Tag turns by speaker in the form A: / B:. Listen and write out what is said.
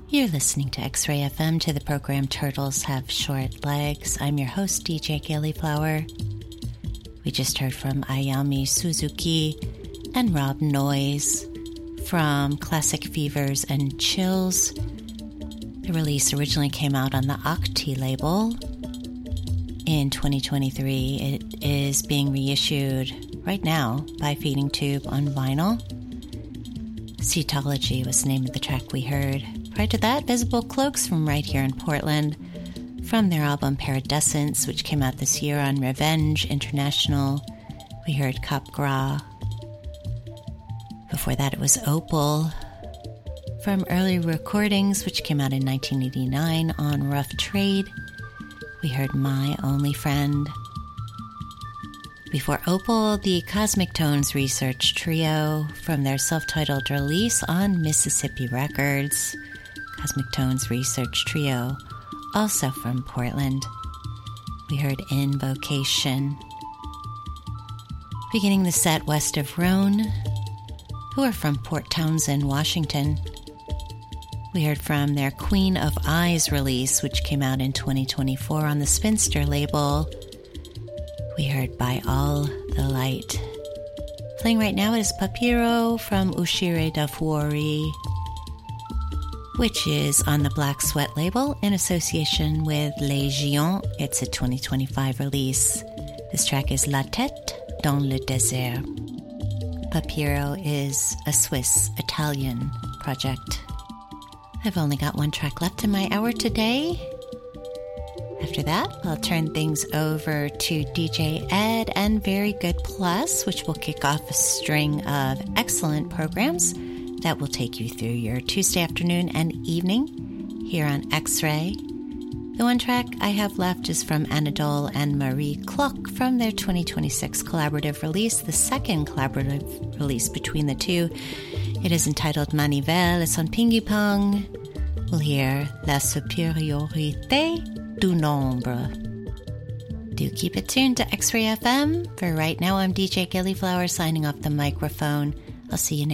A: You're listening to X-Ray FM, to the program Turtles Have Short Legs. I'm your host, DJ Gillyflower. We just heard from Ayami Suzuki and Rob Noyes from Classic Fevers and Chills. The release originally came out on the Octi label in 2023. It is being reissued right now by Feeding Tube on vinyl. Cetology was the name of the track we heard. Prior to that, Visible Cloaks from right here in Portland, from their album Paradescence, which came out this year on Revenge International. We heard Cap Gras. Before that, it was Opal from Early Recordings, which came out in 1989 on Rough Trade. We heard My Only Friend. Before Opal, the Cosmic Tones Research Trio from their self-titled release on Mississippi Records. Cosmic Tones Research Trio, also from Portland. We heard Invocation. Beginning the set, West of Rhone, who are from Port Townsend, Washington. We heard from their Queen of Eyes release, which came out in 2024 on the Spinster label. We heard By All the Light. Playing right now is Papiro from Ushire Dafuori, which is on the Black Sweat label in association with Les Giants. It's a 2025 release. This track is La Tête dans le désert. Papiro is a Swiss-Italian project. I've only got one track left in my hour today. After that, I'll turn things over to DJ Ed and Very Good Plus, which will kick off a string of excellent programs that will take you through your Tuesday afternoon and evening here on X-Ray. The one track I have left is from Anadole and Marie Klock from their 2026 collaborative release, the second collaborative release between the two. It is entitled Manivelle. It's on Pingupong. We'll hear La Supériorité du Nombre. Do keep it tuned to X-Ray FM. For right now, I'm DJ Gillyflower signing off the microphone. I'll see you next